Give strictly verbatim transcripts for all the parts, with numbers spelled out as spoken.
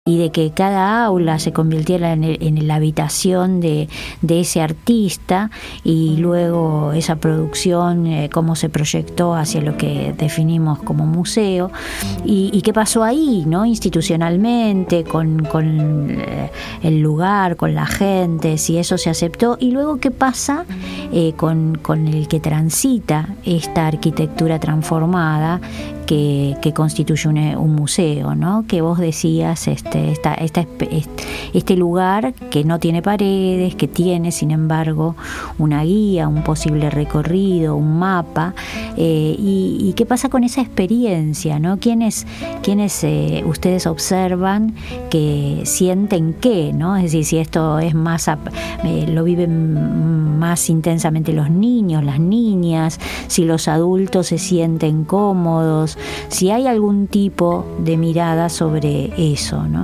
y de que cada aula se convirtiera en, el, en la habitación de, de ese artista y luego esa producción, eh, cómo se proyectó hacia lo que definimos como museo y, y qué pasó ahí, ¿no? Institucionalmente, con, con eh, el lugar, con la gente, si eso se aceptó y luego qué pasa eh, con, con el que transita esta arquitectura transformada que, que constituye un, un museo, ¿no? Que vos decías, este Este, esta, esta, este lugar que no tiene paredes, que tiene sin embargo una guía, un posible recorrido, un mapa, eh, y, y qué pasa con esa experiencia, ¿no? ¿Quiénes, quiénes eh, ustedes observan que sienten qué, ¿no? Es decir, si esto es más, eh, lo viven más intensamente los niños, las niñas, si los adultos se sienten cómodos, si hay algún tipo de mirada sobre eso, ¿no?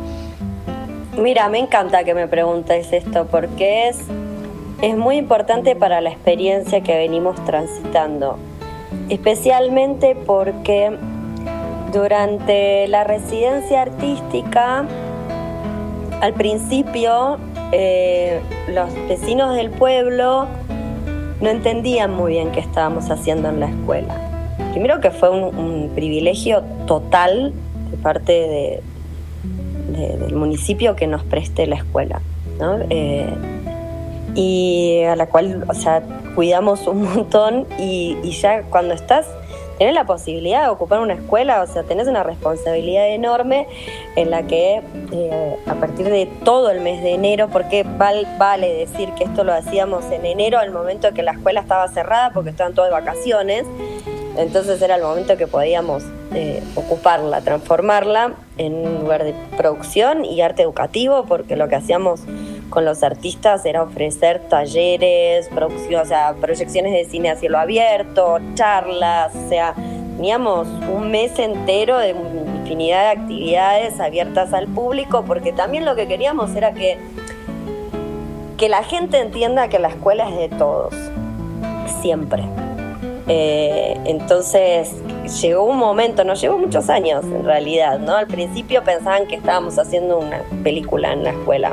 Mira, me encanta que me preguntes esto porque es, es muy importante para la experiencia que venimos transitando, especialmente porque durante la residencia artística, al principio, eh, los vecinos del pueblo no entendían muy bien qué estábamos haciendo en la escuela. Primero que fue un, un privilegio total de parte de De, del municipio que nos preste la escuela, ¿no? Eh, y a la cual, o sea, cuidamos un montón y, y ya cuando estás, tenés la posibilidad de ocupar una escuela, o sea, tenés una responsabilidad enorme en la que eh, a partir de todo el mes de enero, porque val, vale decir que esto lo hacíamos en enero, al momento que la escuela estaba cerrada porque estaban todas de vacaciones, entonces era el momento que podíamos eh, ocuparla, transformarla en un lugar de producción y arte educativo, porque lo que hacíamos con los artistas era ofrecer talleres, producción, o sea, proyecciones de cine a cielo abierto, charlas, o sea, teníamos un mes entero de infinidad de actividades abiertas al público, porque también lo que queríamos era que, que la gente entienda que la escuela es de todos, siempre. Eh, entonces llegó un momento, nos llevó muchos años en realidad, ¿no? Al principio pensaban que estábamos haciendo una película en la escuela,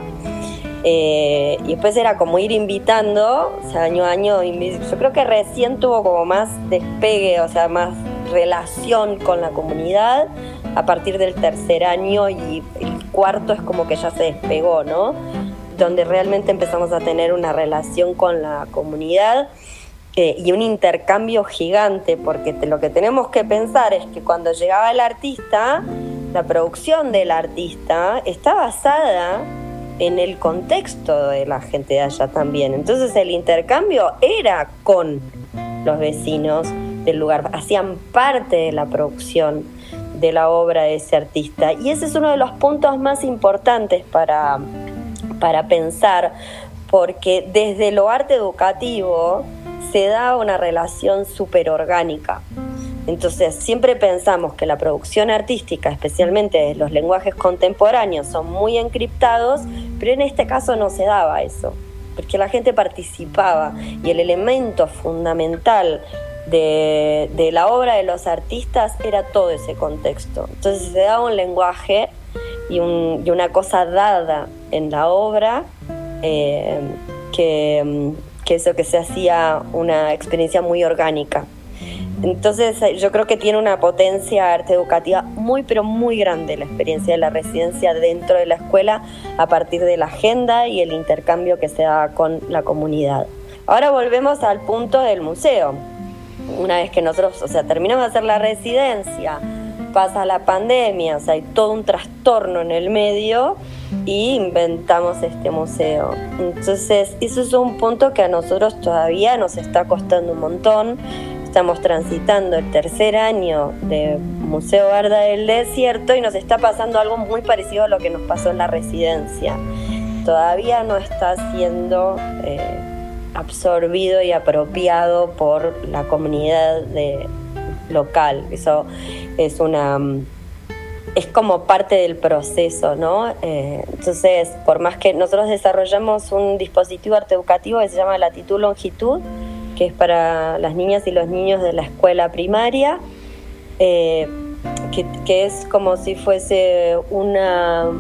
eh, y después era como ir invitando, o sea, año a año. Yo creo que recién tuvo como más despegue, o sea, más relación con la comunidad a partir del tercer año, y el cuarto es como que ya se despegó, ¿no? Donde realmente empezamos a tener una relación con la comunidad. Eh, y un intercambio gigante, porque te, lo que tenemos que pensar es que cuando llegaba el artista, la producción del artista está basada en el contexto de la gente de allá también. Entonces el intercambio era con los vecinos del lugar, hacían parte de la producción de la obra de ese artista. Y ese es uno de los puntos más importantes para, para pensar, porque desde lo arte educativo se da una relación súper orgánica. Entonces siempre pensamos que la producción artística, especialmente los lenguajes contemporáneos, son muy encriptados, pero en este caso no se daba eso, porque la gente participaba y el elemento fundamental de, de la obra de los artistas era todo ese contexto. Entonces se daba un lenguaje y, un, y una cosa dada en la obra, eh, que que eso que se hacía una experiencia muy orgánica. Entonces yo creo que tiene una potencia arte educativa muy pero muy grande la experiencia de la residencia dentro de la escuela, a partir de la agenda y el intercambio que se da con la comunidad. Ahora volvemos al punto del museo. Una vez que nosotros, o sea, terminamos de hacer la residencia, pasa la pandemia, o sea, hay todo un trastorno en el medio y inventamos este museo. Entonces, eso es un punto que a nosotros todavía nos está costando un montón. Estamos transitando el tercer año de Museo Barda del Desierto y nos está pasando algo muy parecido a lo que nos pasó en la residencia. Todavía no está siendo eh, absorbido y apropiado por la comunidad de, local. Eso es una... es como parte del proceso, ¿no? Eh, entonces, por más que nosotros desarrollamos un dispositivo arte educativo que se llama Latitud Longitud, que es para las niñas y los niños de la escuela primaria, eh, que, que es como si fuese una,